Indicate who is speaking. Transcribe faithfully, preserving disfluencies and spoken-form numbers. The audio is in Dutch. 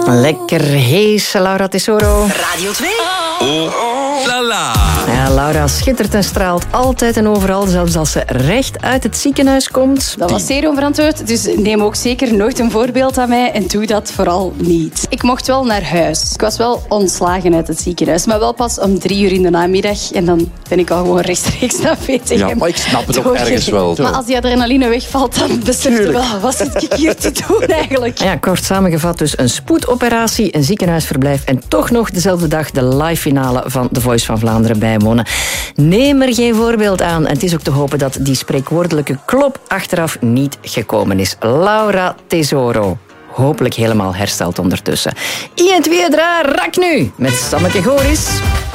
Speaker 1: Lekker hees, Laura Tesoro.
Speaker 2: Radio twee. Oh, la la.
Speaker 1: Ja, Laura schittert en straalt altijd en overal, zelfs als ze recht uit het ziekenhuis komt.
Speaker 3: Dat was zeer onverantwoord, dus neem ook zeker nooit een voorbeeld aan mij en doe dat vooral niet. Ik mocht wel naar huis. Ik was wel ontslagen uit het ziekenhuis, maar wel pas om drie uur in de namiddag. En dan ben ik al gewoon rechtstreeks naar V T M.
Speaker 4: Ja, maar ik snap het ook ergens wel.
Speaker 3: Maar als die adrenaline wegvalt, dan besef je wel, wat zit ik hier te doen eigenlijk?
Speaker 1: Ja, kort samengevat dus een spoedoperatie, een ziekenhuisverblijf en toch nog dezelfde dag de live finale van The Voice van Vlaanderen bijwonen. Neem er geen voorbeeld aan. En het is ook te hopen dat die spreekwoordelijke klop achteraf niet gekomen is. Laura Tesoro. Hopelijk helemaal hersteld ondertussen. I en twee rak nu met Sammeke Goris.